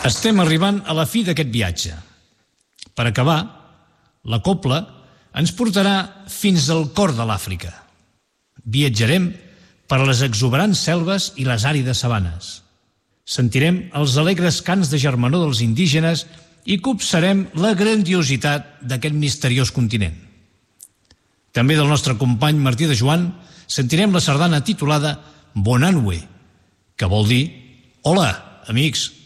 Estem arribant a la fi d'aquest viatge. Per acabar, la copla ens portarà fins al cor de l'Àfrica. Viatjarem per les exuberants selves i les àrides sabanes. Sentirem els alegres cants de germanor dels indígenes i copsarem la grandiositat d'aquest misteriós continent. També del nostre company Martí de Joan sentirem la sardana titulada Bonanwe, que vol dir «Hola, amics».